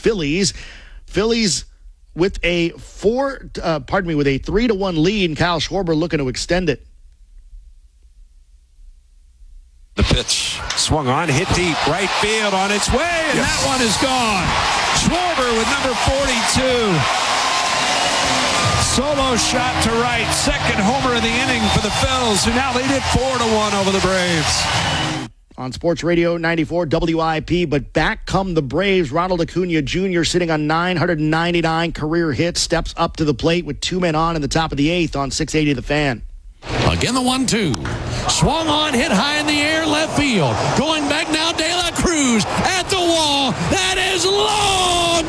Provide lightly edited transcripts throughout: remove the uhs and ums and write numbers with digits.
Phillies. Phillies with a 3-1 lead, and Kyle Schwarber looking to extend it. The pitch swung on, hit deep, right field on its way, and that one is gone. Schwarber with number 42. Solo shot to right, second homer of the inning for the Phils, who now lead it 4-1 over the Braves. On Sports Radio 94 WIP, but back come the Braves. Ronald Acuna Jr. sitting on 999 career hits, steps up to the plate with 2 men on in the top of the 8th on 680 The Fan. Again, the 1-2. Swung on, hit high in the air, left field. Going back now, De La Cruz at the wall. That is long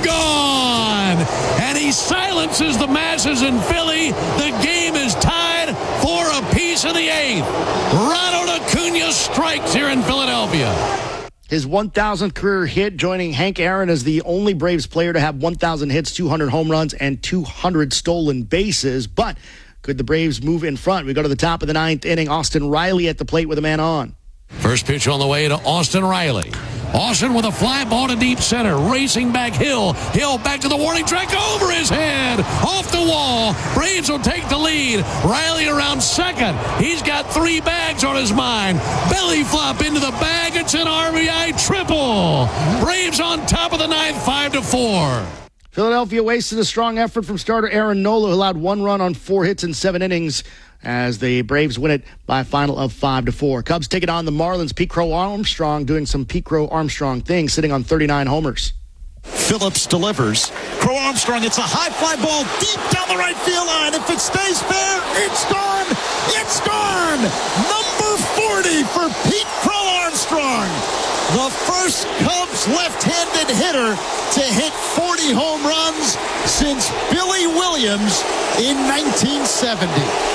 gone. And he silences the masses in Philly. The game is tied for a piece in the 8th. Ronald Acuna strikes here in Philadelphia. His 1,000th career hit, joining Hank Aaron as the only Braves player to have 1,000 hits, 200 home runs, and 200 stolen bases. But could the Braves move in front? We go to the top of the 9th inning. Austin Riley at the plate with a man on. First pitch on the way to Austin Riley. Austin with a fly ball to deep center. Racing back Hill. Hill back to the warning track, over his head. Off the wall. Braves will take the lead. Riley around second. He's got 3 bags on his mind. Belly flop into the bag. It's an RBI triple. Braves on top of the 9th, 5-4. Philadelphia wasted a strong effort from starter Aaron Nola, who allowed 1 run on 4 hits in 7 innings as the Braves win it by a final of 5-4. Cubs take it on the Marlins. Pete Crow Armstrong doing some Pete Crow Armstrong things, sitting on 39 homers. Phillips delivers. Crow Armstrong, it's a high fly ball deep down the right field line. If it stays fair, it's gone. It's gone. Number 40 for Pete Crow Armstrong. The first Cubs left-handed hitter to hit 40 home runs since Billy Williams in 1970.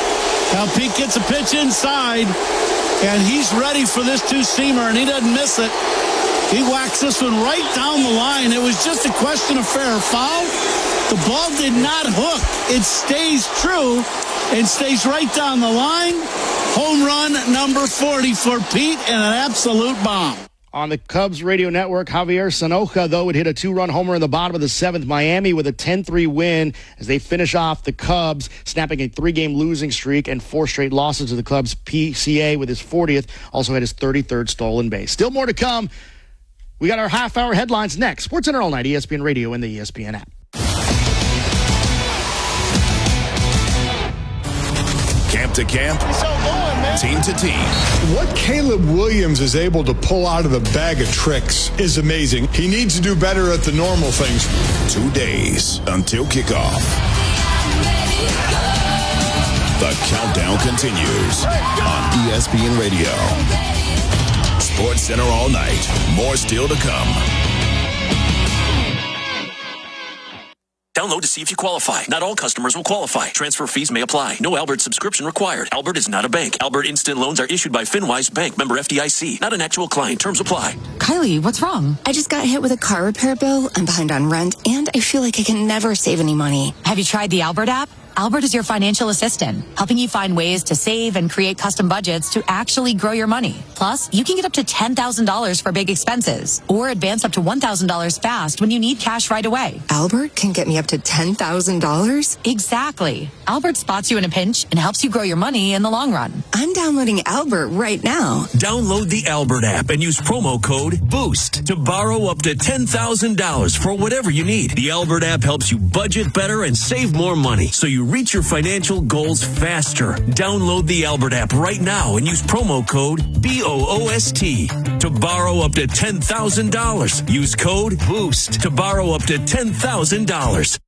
Now Pete gets a pitch inside, and he's ready for this two-seamer, and he doesn't miss it. He whacks this one right down the line. It was just a question of fair or foul. The ball did not hook. It stays true and stays right down the line. Home run number 40 for Pete, and an absolute bomb. On the Cubs radio network, Javier Sanoja, though, would hit a 2-run homer in the bottom of the 7th. Miami with a 10-3 win as they finish off the Cubs, snapping a 3-game losing streak and 4 straight losses to the Cubs. PCA with his 40th, also had his 33rd stolen base. Still more to come. We got our half-hour headlines next. Sports Center all night, ESPN Radio and the ESPN app. Camp to camp, team to team. What Caleb Williams is able to pull out of the bag of tricks is amazing. He needs to do better at the normal things. 2 days until kickoff. The countdown continues on ESPN Radio. Sports Center all night. More still to come. Download to see if you qualify. Not all customers will qualify. Transfer fees may apply. No Albert subscription required. Albert is not a bank. Albert Instant Loans are issued by FinWise Bank, member FDIC. Not an actual client. Terms apply. Kylie, what's wrong? I just got hit with a car repair bill. I'm behind on rent, and I feel like I can never save any money. Have you tried the Albert app? Albert is your financial assistant, helping you find ways to save and create custom budgets to actually grow your money. Plus, you can get up to $10,000 for big expenses or advance up to $1,000 fast when you need cash right away. Albert can get me up to $10,000? Exactly. Albert spots you in a pinch and helps you grow your money in the long run. I'm downloading Albert right now. Download the Albert app and use promo code BOOST to borrow up to $10,000 for whatever you need. The Albert app helps you budget better and save more money, so you reach your financial goals faster. Download the Albert app right now and use promo code BOOST to borrow up to $10,000. Use code BOOST to borrow up to $10,000.